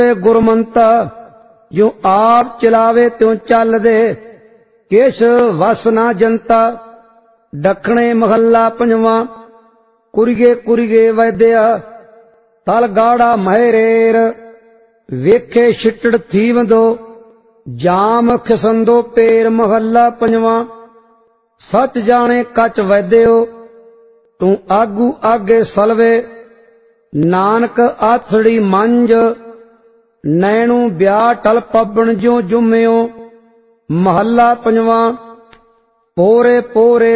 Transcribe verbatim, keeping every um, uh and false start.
गुरमंता जो आप चलावे त्यों चल दे, किस वस ना जनता। दखणे महला पंजवा। कुरिगे कुरिगे वैद्या तल गाड़ा महरेर, वेखे छिटड़ थीवंदो जाम खिसंदो पेर। महला पंजवा। सच जाने कच वैद्यो तू आगू आगे सलवे, नानक आथड़ी मंज नैणू ब्याह टल पबन ज्यों जुम्यो। महला पंजवा। पोरे पोरे